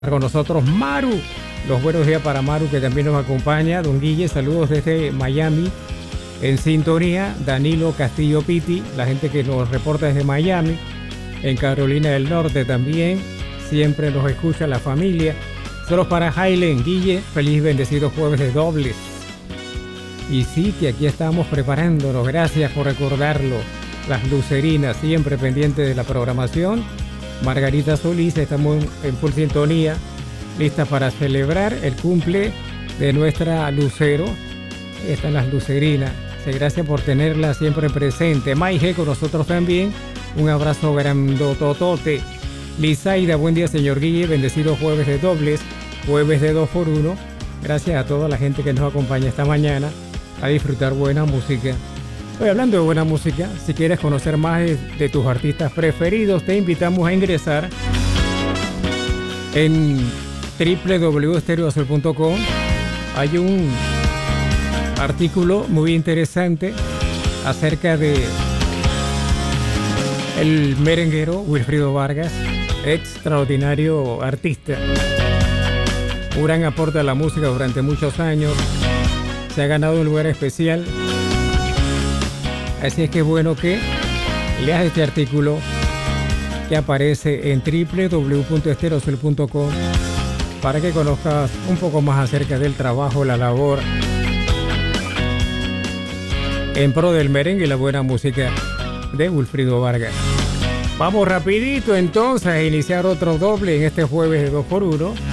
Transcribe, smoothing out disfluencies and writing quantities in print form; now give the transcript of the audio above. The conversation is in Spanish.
Con nosotros Maru. Los buenos días para Maru, que también nos acompaña. Don Guille, saludos desde Miami. En sintonía, Danilo Castillo Pitti, la gente que nos reporta desde Miami. En Carolina del Norte también. Siempre nos escucha la familia. Saludos para Jailen. Guille, feliz y bendecido jueves de dobles. Y sí, que aquí estamos preparándonos. Gracias por recordarlo. Las lucerinas, siempre pendientes de la programación. Margarita Solís, estamos en full sintonía, lista para celebrar el cumple de nuestra Lucero. Están las lucerinas. Gracias por tenerla siempre presente. Maije con nosotros también. Un abrazo grandototote. Lizaida, buen día señor Guille, bendecido jueves de dobles, jueves de 2x1. Gracias a toda la gente que nos acompaña esta mañana a disfrutar buena música. Hoy hablando de buena música, si quieres conocer más de tus artistas preferidos, te invitamos a ingresar en www.estereoazul.com. Hay un artículo muy interesante acerca de el merenguero Wilfrido Vargas, extraordinario artista. Un gran aporte a la música durante muchos años. Se ha ganado un lugar especial. Así es que es bueno que leas este artículo que aparece en www.estereoazul.com para que conozcas un poco más acerca del trabajo, la labor en pro del merengue y la buena música de Wilfrido Vargas. Vamos rapidito entonces a iniciar otro doble en este jueves de 2x1.